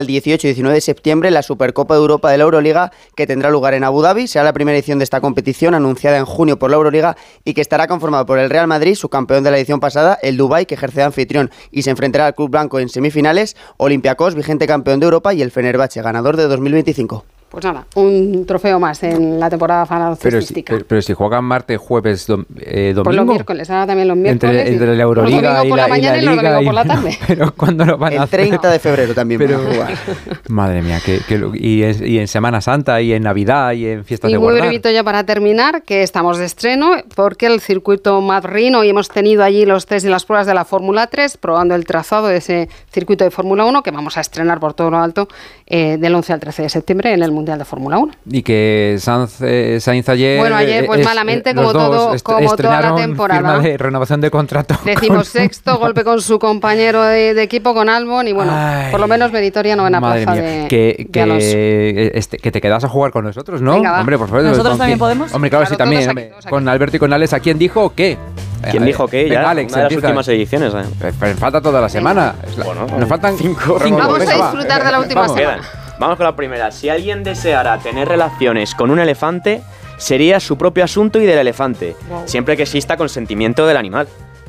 el 18 y 19 de septiembre la Supercopa de Europa de la Euroliga, que tendrá lugar en Abu Dhabi. Será la primera edición de esta competición, anunciada en junio por la Euroliga, y que estará conformado por el Real Madrid, su campeón de la edición pasada, el Dubái, que ejerce de anfitrión y se enfrentará al Club Blanco en semifinales, Olympiacos, vigente campeón de Europa, y el Fenerbahce, ganador de 2025. Pues nada, un trofeo más en la temporada fantasística. Pero si juegan martes, jueves, domingo. Pues los miércoles, ahora también los miércoles. Entre la Euroliga y la Liga. Y los domingos por la tarde. Pero ¿cuándo lo van a hacer? El 30 de febrero también. Pero, madre mía, y en Semana Santa, y en Navidad, y en fiestas de guardar. Y muy brevito ya para terminar, que estamos de estreno, porque el circuito Madrid, hoy hemos tenido allí los test y las pruebas de la Fórmula 3, probando el trazado de ese circuito de Fórmula 1, que vamos a estrenar por todo lo alto del 11 al 13 de septiembre en el Mundial de Fórmula 1. Y que Sainz ayer... Bueno, ayer pues malamente, como toda la temporada. Firma de renovación de contrato. 16º golpe con su compañero de equipo, con Albon, y bueno, por lo menos meritoria novena plaza de Alonso. Que te quedas a jugar con nosotros, ¿no? Venga, hombre, por favor. ¿Nosotros también podemos? Hombre, claro, sí, también. Aquí. Con Alberto y con Alex, ¿a quién dijo qué? ¿Quién dijo qué? Venga, ya, Alex, una de las últimas ediciones. Pero falta toda la semana. Bueno, nos faltan 5. Vamos a disfrutar de la última semana. Vamos con la primera. Si alguien deseara tener relaciones con un elefante, sería su propio asunto y del elefante, siempre que exista consentimiento del animal.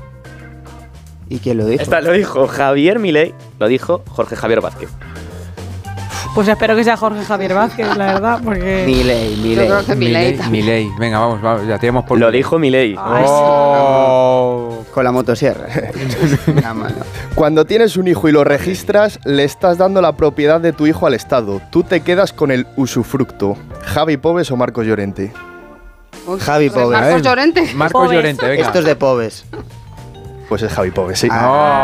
¿Y quién lo dijo? Esta lo dijo Javier Milei, lo dijo Jorge Javier Vázquez. Pues espero que sea Jorge Javier Vázquez, la verdad, porque... Milei. Yo creo que Milei. Venga, vamos, ya tenemos por... Lo dijo Milei. Con la motosierra. La mano. Cuando tienes un hijo y lo registras, le estás dando la propiedad de tu hijo al Estado. Tú te quedas con el usufructo. ¿Javi Pobes o Marcos Llorente? Javi Pobes. Marcos Llorente. Marcos Llorente, venga. Esto es de Pobes. Pues es Javi Pobes, sí.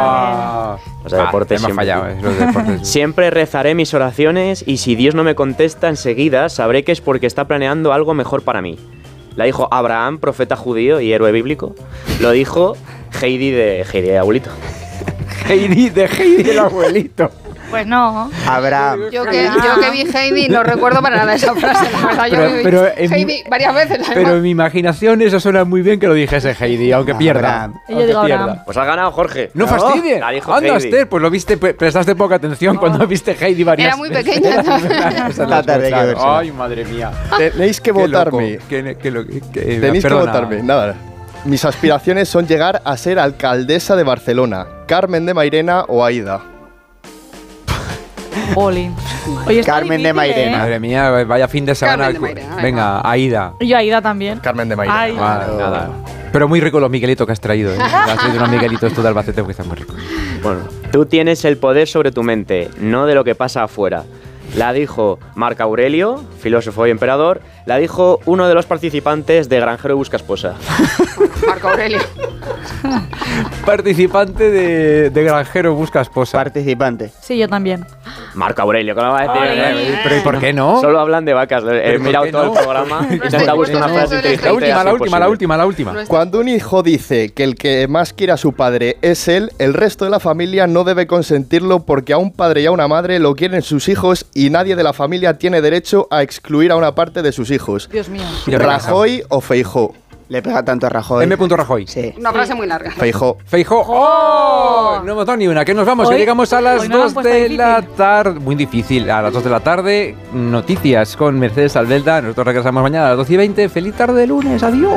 O sea, deportes hemos fallado, los deportes. Siempre rezaré mis oraciones y si Dios no me contesta enseguida, sabré que es porque está planeando algo mejor para mí. La dijo Abraham, profeta judío y héroe bíblico. Lo dijo Heidi de abuelito. Heidi el abuelito. Pues no. Abraham. Yo que vi Heidi no recuerdo para nada esa frase. La verdad, yo vi Heidi varias veces. Además. Pero en mi imaginación eso suena muy bien que lo dijese Heidi, aunque pierda. Yo digo Abraham. Pues has ganado, Jorge. No fastidie. La dijo Anda, Heidi. Esther, pues lo viste, prestaste poca atención cuando viste Heidi varias veces. Era muy pequeña. Ay, madre mía. Tenéis que votarme. Tenéis que votarme. Nada. Mis aspiraciones son llegar a ser alcaldesa de Barcelona. Carmen de Mairena o Aida. Olin. Oye, Carmen de Mairena. Madre mía, vaya fin de semana. Carmen de Mairena, Venga, Aida. Yo Aida también. Carmen de Mairena. Ay, Nada. Pero muy rico los miguelitos que has traído. Has traído unos miguelitos tú de Albacete que están muy ricos. Bueno, tú tienes el poder sobre tu mente, no de lo que pasa afuera. La dijo Marco Aurelio, filósofo y emperador. La dijo uno de los participantes de Granjero Busca Esposa. Marco Aurelio. Participante de Granjero Busca Esposa. Participante. sí, yo también. Marco Aurelio, ¿cómo va a decir? Ay. Pero ¿y por qué no? Solo hablan de vacas. He mirado todo el programa y intentado buscar una frase inteligente. La última. Cuando un hijo dice que el que más quiere a su padre es él, el resto de la familia no debe consentirlo porque a un padre y a una madre lo quieren sus hijos y nadie de la familia tiene derecho a excluir a una parte de sus hijos. Dios mío. ¿Rajoy o Feijóo? Le pega tanto a Rajoy. M. Rajoy. Sí. Una frase muy larga. Feijóo. Feijóo. ¡Oh! No hemos dado ni una. Que nos vamos. Hoy- Que llegamos a las hoy no 2 lo han de puesto la difícil. tarde. Muy difícil. A las 2 de la tarde. Noticias con Mercedes Albelda. Nosotros regresamos mañana a las 12:20. Feliz tarde de lunes. Adiós.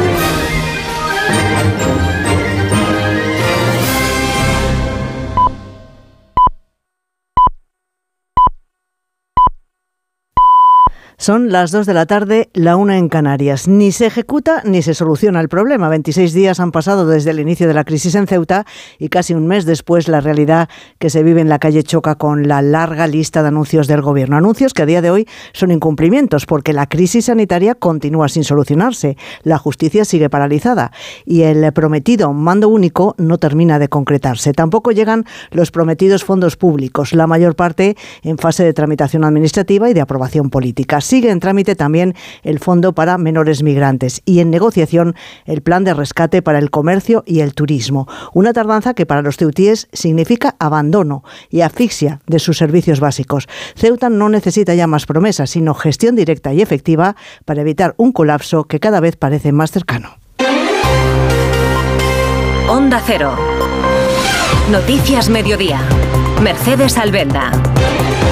Son las 2 de la tarde, la 1 en Canarias. Ni se ejecuta ni se soluciona el problema. 26 días han pasado desde el inicio de la crisis en Ceuta y casi un mes después la realidad que se vive en la calle choca con la larga lista de anuncios del Gobierno. Anuncios que a día de hoy son incumplimientos porque la crisis sanitaria continúa sin solucionarse. La justicia sigue paralizada y el prometido mando único no termina de concretarse. Tampoco llegan los prometidos fondos públicos, la mayor parte en fase de tramitación administrativa y de aprobación política. Sigue en trámite también el Fondo para Menores Migrantes y en negociación el Plan de Rescate para el Comercio y el Turismo. Una tardanza que para los ceutíes significa abandono y asfixia de sus servicios básicos. Ceuta no necesita ya más promesas, sino gestión directa y efectiva para evitar un colapso que cada vez parece más cercano. Onda Cero. Noticias Mediodía. Mercedes Albelda.